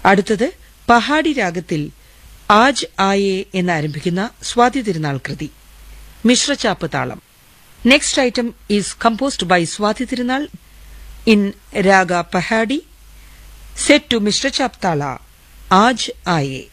അടുത്തത് പഹാഡി രാഗത്തിൽ ആജ് ആയേ എന്നാരംഭിക്കുന്ന സ്വാതി തിരുനാൾ കൃതി, മിശ്രചാപ്പ് താളം. Next item is composed by Swathi Thirunal in raga Pahadi, set to Mishra Chap Tala, Aaj Aaye.